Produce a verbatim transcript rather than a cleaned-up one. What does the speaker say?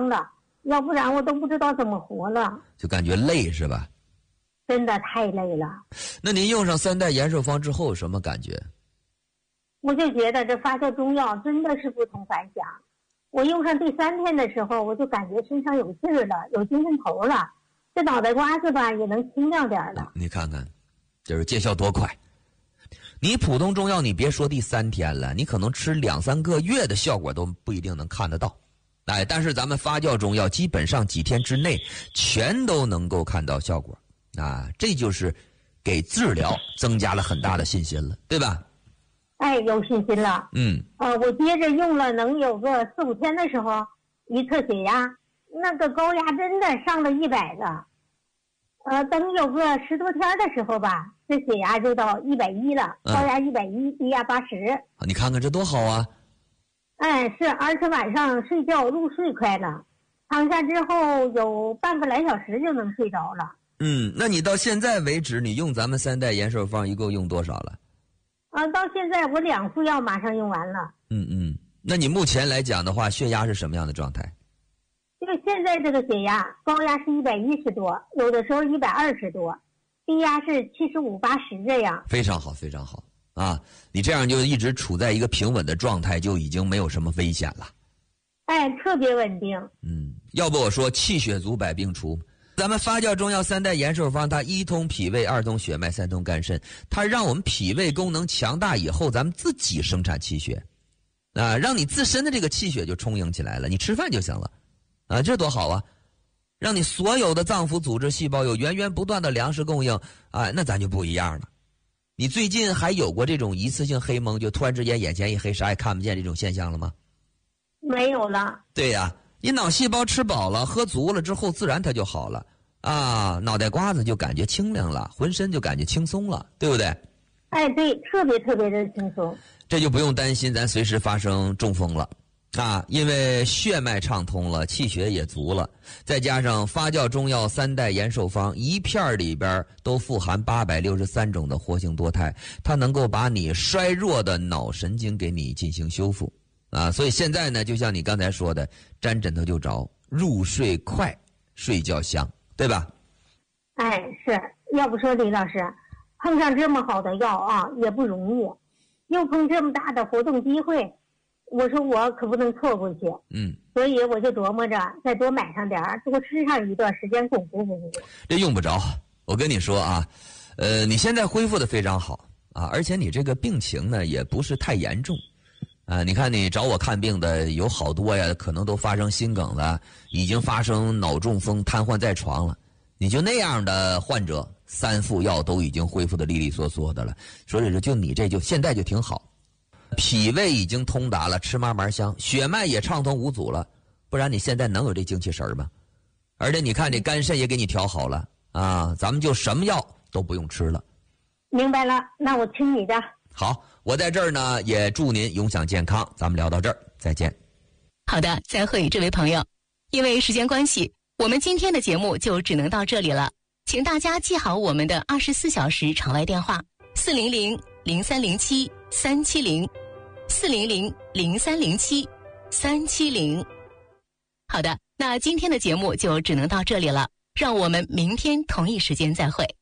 伤了，要不然我都不知道怎么活了。 就感觉累是吧？ 真的太累了。 那您用上三代延寿方之后有什么感觉？ 我就觉得这发酵中药真的是不同凡响。我用上第三天的时候，我就感觉身上有劲儿了，有精神头了，这脑袋瓜子吧也能清亮点了。 你看看，就是见效多快！你普通中药，你别说第三天了，你可能吃两三个月的效果都不一定能看得到。哎，但是咱们发酵中药基本上几天之内全都能够看到效果啊，这就是给治疗增加了很大的信心了，对吧？ 哎，有信心了。 嗯， 呃，我接着用了能有个四五天的时候，一测血压，那个高压真的上了一百个。呃，等有个十多天的时候吧，这血压就到一百一了，高压一百一，低压八十。 你看看这多好啊！ 哎，是，而且晚上睡觉入睡快了，躺下之后有半个来小时就能睡着了。 嗯，那你到现在为止，你用咱们三代延寿方一共用多少了？ 啊，到现在我两副药马上用完了。 嗯嗯，那你目前来讲的话，血压是什么样的状态？ 因为现在这个血压，高压是一百一十多，有的时候一百二十多，低压是七十五八十这样。 非常好，非常好啊！你这样就一直处在一个平稳的状态，就已经没有什么危险了。 哎，特别稳定。 嗯，要不我说气血足，百病除。咱们发酵中药三代延寿方，它一通脾胃，二通血脉，三通肝肾，它让我们脾胃功能强大以后，咱们自己生产气血，啊，让你自身的这个气血就充盈起来了，你吃饭就行了，啊，这多好啊！让你所有的脏腑组织细胞有源源不断的粮食供应，啊，那咱就不一样了。你最近还有过这种一次性黑蒙，就突然之间眼前一黑，啥也看不见这种现象了吗？ 没有了。 对呀。你脑细胞吃饱了喝足了之后，自然它就好了啊，脑袋瓜子就感觉清亮了，浑身就感觉轻松了，对不对？ 哎，对，特别特别的轻松。 这就不用担心咱随时发生中风了啊，因为血脉畅通了，气血也足了，再加上发酵中药三代延寿方一片里边都富含八百六十三种的活性多肽，它能够把你衰弱的脑神经给你进行修复。啊，所以现在呢，就像你刚才说的，沾枕头就着，入睡快，睡觉香，对吧？ 哎，是，要不说李老师，碰上这么好的药啊，也不容易，又碰这么大的活动机会，我说我可不能错过去。 嗯， 所以我就琢磨着再多买上点儿，多吃上一段时间巩固巩固。 这用不着，我跟你说啊，呃，你现在恢复的非常好啊，而且你这个病情呢也不是太严重。啊，你看你找我看病的有好多呀，可能都发生心梗了，已经发生脑中风、瘫痪在床了。你就那样的患者，三副药都已经恢复的利利索索的了。所以说，就你这就现在就挺好，脾胃已经通达了，吃嘛嘛香，血脉也畅通无阻了。不然你现在能有这精气神吗？而且你看这肝肾也给你调好了啊，咱们就什么药都不用吃了。 明白了，那我听你的。 好，我在这儿呢，也祝您永享健康。咱们聊到这儿，再见。 好的，再会，这位朋友。因为时间关系，我们今天的节目就只能到这里了。请大家记好我们的二十四小时场外电话：四零零零三零七三七零，四零零零三零七三七零。好的，那今天的节目就只能到这里了，让我们明天同一时间再会。